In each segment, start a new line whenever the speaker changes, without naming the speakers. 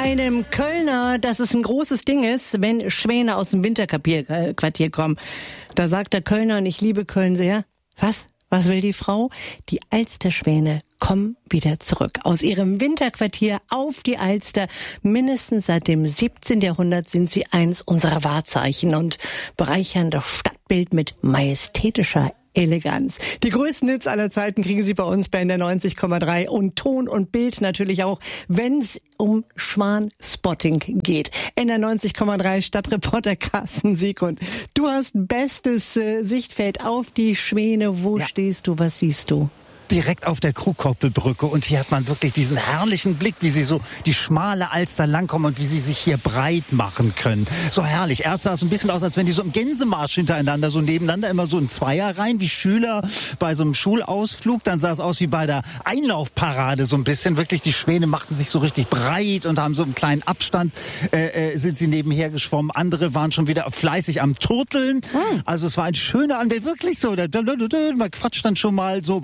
einem Kölner, dass es ein großes Ding ist, wenn Schwäne aus dem Winterquartier kommen. Da sagt der Kölner, und ich liebe Köln sehr, was? Was will die Frau? Die Alsterschwäne kommen wieder zurück. Aus ihrem Winterquartier auf die Alster. Mindestens seit dem 17. Jahrhundert sind sie eins unserer Wahrzeichen und bereichern das Stadtbild mit majestätischer Eleganz. Die größten Hits aller Zeiten kriegen Sie bei uns bei NDR 90,3 und Ton und Bild natürlich auch, wenn es um Schwanspotting geht. NDR 90,3 Stadtreporter Carsten Siegund. Du hast bestes Sichtfeld auf die Schwäne. Wo stehst du? Was siehst du?
Direkt auf der Krugkoppelbrücke, und hier hat man wirklich diesen herrlichen Blick, wie sie so die schmale Alster langkommen und wie sie sich hier breit machen können. So herrlich. Erst sah es ein bisschen aus, als wenn die so im Gänsemarsch hintereinander, so nebeneinander, immer so in Zweierreihen, wie Schüler bei so einem Schulausflug. Dann sah es aus wie bei der Einlaufparade so ein bisschen. Wirklich, die Schwäne machten sich so richtig breit und haben so einen kleinen Abstand, sind sie nebenher geschwommen. Andere waren schon wieder fleißig am Turteln. Also es war ein schöner Anblick, wirklich so. Man quatscht dann schon mal so,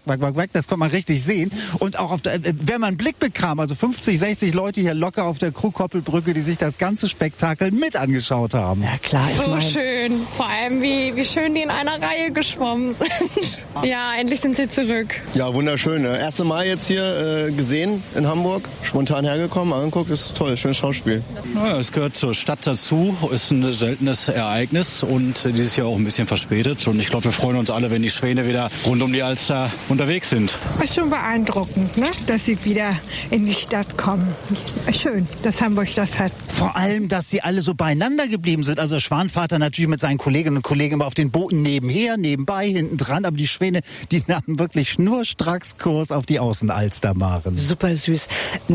das konnte man richtig sehen. Und auch wenn man einen Blick bekam, also 50, 60 Leute hier locker auf der Krugkoppelbrücke, die sich das ganze Spektakel mit angeschaut haben.
Ja klar,
so schön. Vor allem, wie schön die in einer Reihe geschwommen sind. Ja, endlich sind sie zurück.
Ja, wunderschön. Erste Mal jetzt hier gesehen in Hamburg. Spontan hergekommen, angeguckt, ist toll, schönes Schauspiel.
Ja, es gehört zur Stadt dazu, ist ein seltenes Ereignis und dieses Jahr auch ein bisschen verspätet. Und ich glaube, wir freuen uns alle, wenn die Schwäne wieder rund um die Alster unterwegs sind.
Es ist schon beeindruckend, ne? Dass sie wieder in die Stadt kommen. Schön, dass Hamburg das hat.
Vor allem, dass sie alle so beieinander geblieben sind. Also Schwanvater natürlich mit seinen Kolleginnen und Kollegen immer auf den Booten nebenher, nebenbei, hinten dran. Aber die Schwäne, die nahmen wirklich schnurstracks Kurs auf die Außenalstermaren.
Super süß.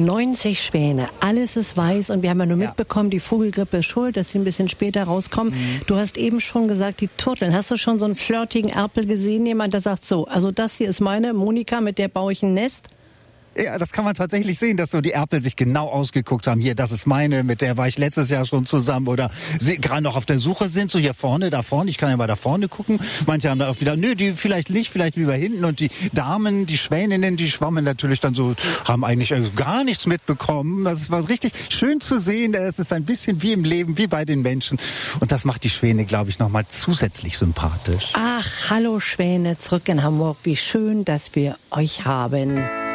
90 Schwäne, alles ist weiß, und wir haben ja nur mitbekommen, die Vogelgrippe ist schuld, dass sie ein bisschen später rauskommen. Du hast eben schon gesagt, die Turteln. Hast du schon so einen flirtigen Erpel gesehen? Jemand, der sagt so, also das hier ist meine Monika, mit der baue ich ein Nest?
Ja, das kann man tatsächlich sehen, dass so die Erpel sich genau ausgeguckt haben. Hier, das ist meine, mit der war ich letztes Jahr schon zusammen. Oder sie gerade noch auf der Suche sind, so hier vorne, da vorne. Ich kann ja mal da vorne gucken. Manche haben da auch wieder, die vielleicht nicht, vielleicht lieber hinten. Und die Damen, die Schwäninnen, die schwammen natürlich dann so, haben eigentlich gar nichts mitbekommen. Das war richtig schön zu sehen. Es ist ein bisschen wie im Leben, wie bei den Menschen. Und das macht die Schwäne, glaube ich, nochmal zusätzlich sympathisch.
Ach, hallo Schwäne, zurück in Hamburg. Wie schön, dass wir euch haben.